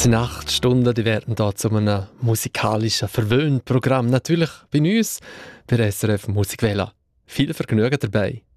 Die Nachtstunden die werden da zu einem musikalischen Verwöhnprogramm. Natürlich bei uns, bei SRF Musikwelle. Viel Vergnügen dabei.